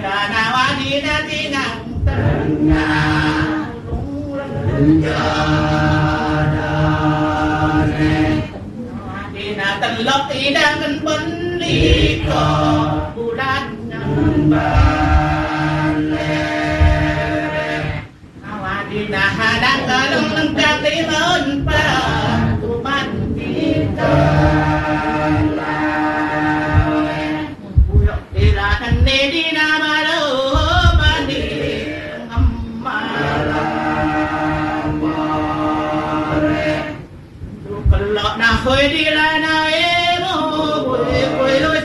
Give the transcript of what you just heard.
Nawadi na tinang tengah Nawadi na telok idangan penliko bulan yang balik Nawadi na hadang kalung lengkap timun para tuman kita Di nama lo mandi amalam bare du kelak na hoi di la na e mo koi koi lo